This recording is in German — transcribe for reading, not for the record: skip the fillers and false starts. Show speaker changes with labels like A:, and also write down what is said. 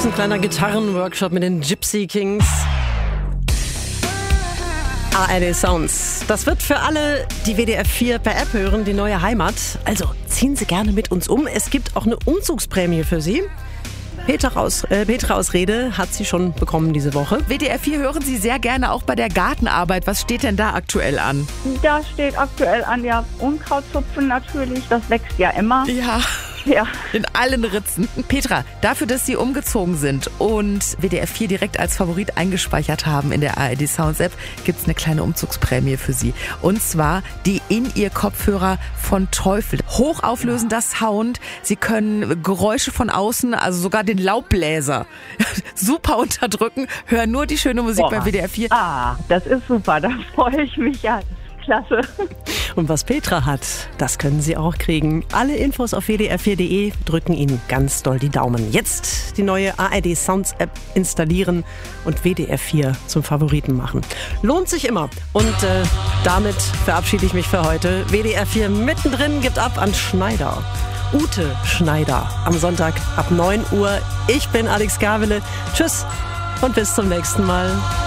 A: ein kleiner Gitarrenworkshop mit den Gypsy Kings. ARD Sounds. Das wird für alle, die WDR 4 per App hören, die neue Heimat. Also ziehen Sie gerne mit uns um. Es gibt auch eine Umzugsprämie für Sie. Petra aus Rede hat sie schon bekommen diese Woche.
B: WDR 4 hören Sie sehr gerne auch bei der Gartenarbeit. Was steht denn da aktuell an?
C: Da steht aktuell an, ja, Unkrautzupfen natürlich. Das wächst ja immer.
B: Ja, in allen Ritzen. Petra, dafür, dass Sie umgezogen sind und WDR 4 direkt als Favorit eingespeichert haben in der ARD Sounds App, gibt es eine kleine Umzugsprämie für Sie. Und zwar die In-Ear-Kopfhörer von Teufel. Hochauflösender Sound. Sie können Geräusche von außen, also sogar den Laubbläser, super unterdrücken. Hören nur die schöne Musik bei WDR 4.
C: Das ist super. Da freue ich mich ja. Klasse.
A: Und was Petra hat, das können Sie auch kriegen. Alle Infos auf wdr4.de, drücken Ihnen ganz doll die Daumen. Jetzt die neue ARD Sounds App installieren und WDR 4 zum Favoriten machen. Lohnt sich immer. Und damit verabschiede ich mich für heute. WDR 4 mittendrin gibt ab an Schneider. Ute Schneider am Sonntag ab 9 Uhr. Ich bin Alex Gavele. Tschüss und bis zum nächsten Mal.